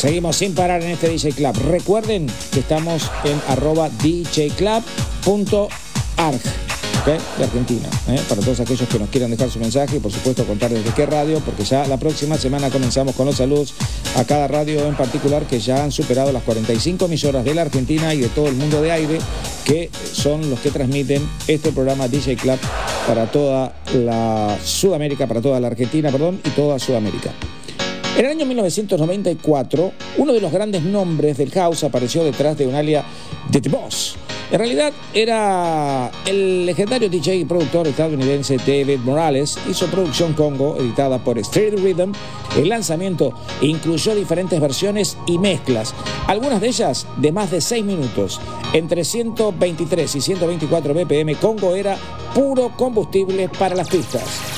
Seguimos sin parar en este DJ Club. Recuerden que estamos en @djclub.arg, ¿okay? De Argentina, para todos aquellos que nos quieran dejar su mensaje y por supuesto contar desde qué radio, porque ya la próxima semana comenzamos con los saludos a cada radio en particular que ya han superado las 45 emisoras de la Argentina y de todo el mundo de aire, que son los que transmiten este programa DJ Club para toda la Sudamérica, para toda la Argentina, y toda Sudamérica. En el año 1994, uno de los grandes nombres del house apareció detrás de un alias de The Boss. En realidad era el legendario DJ y productor estadounidense David Morales y su producción Congo, editada por Street Rhythm. El lanzamiento incluyó diferentes versiones y mezclas, algunas de ellas de más de 6 minutos. Entre 123 y 124 BPM, Congo era puro combustible para las pistas.